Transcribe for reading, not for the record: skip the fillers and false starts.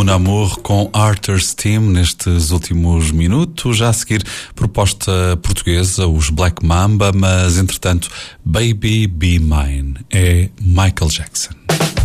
Mon Amour com Arthur's Team nestes últimos minutos. Já a seguir, proposta portuguesa, os Black Mamba, mas entretanto, Baby Be Mine é Michael Jackson.